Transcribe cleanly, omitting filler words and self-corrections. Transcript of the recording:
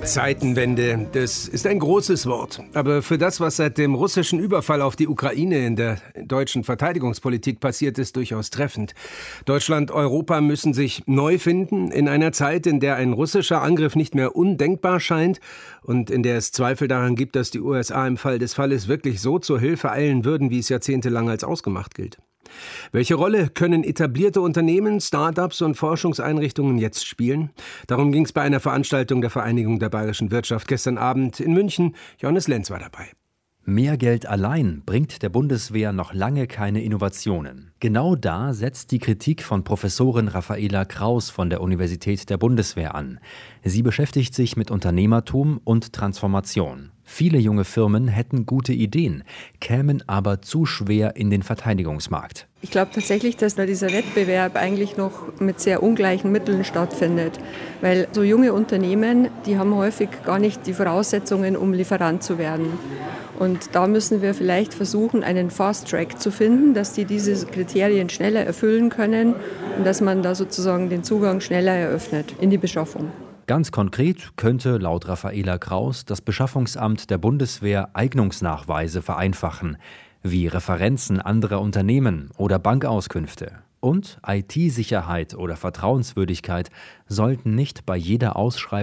Zeitenwende, das ist ein großes Wort. Aber für das, was seit dem russischen Überfall auf die Ukraine in der deutschen Verteidigungspolitik passiert ist, durchaus treffend. Deutschland, Europa müssen sich neu finden in einer Zeit, in der ein russischer Angriff nicht mehr undenkbar scheint und in der es Zweifel daran gibt, dass die USA im Fall des Falles wirklich so zur Hilfe eilen würden, wie es jahrzehntelang als ausgemacht gilt. Welche Rolle können etablierte Unternehmen, Start-ups und Forschungseinrichtungen jetzt spielen? Darum ging es bei einer Veranstaltung der Vereinigung der bayerischen Wirtschaft gestern Abend in München. Johannes Lenz war dabei. Mehr Geld allein bringt der Bundeswehr noch lange keine Innovationen. Genau da setzt die Kritik von Professorin Raffaela Kraus von der Universität der Bundeswehr an. Sie beschäftigt sich mit Unternehmertum und Transformation. Viele junge Firmen hätten gute Ideen, kämen aber zu schwer in den Verteidigungsmarkt. Ich glaube tatsächlich, dass da dieser Wettbewerb eigentlich noch mit sehr ungleichen Mitteln stattfindet. Weil so junge Unternehmen, die haben häufig gar nicht die Voraussetzungen, um Lieferant zu werden. Und da müssen wir vielleicht versuchen, einen Fast-Track zu finden, dass die diese Kriterien schneller erfüllen können und dass man da sozusagen den Zugang schneller eröffnet in die Beschaffung. Ganz konkret könnte laut Raffaela Kraus das Beschaffungsamt der Bundeswehr Eignungsnachweise vereinfachen, wie Referenzen anderer Unternehmen oder Bankauskünfte. Und IT-Sicherheit oder Vertrauenswürdigkeit sollten nicht bei jeder Ausschreibung